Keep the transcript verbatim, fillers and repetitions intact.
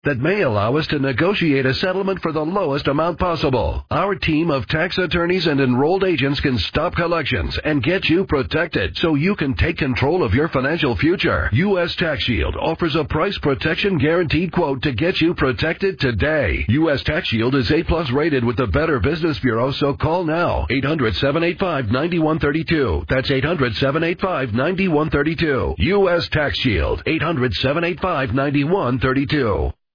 that may allow us to negotiate a settlement for the lowest amount possible. Our team of tax attorneys and enrolled agents can stop collections and get you protected so you can take control of your financial future. U S Tax Shield offers a price protection guaranteed quote to get you protected today. U S Tax Shield is A plus rated with the Better Business Bureau, so call now. eight hundred, seven eight five, nine one three two. That's eight hundred, seven eight five, nine one three two. U S Tax Shield. eight hundred, seven eight five, nine one three two.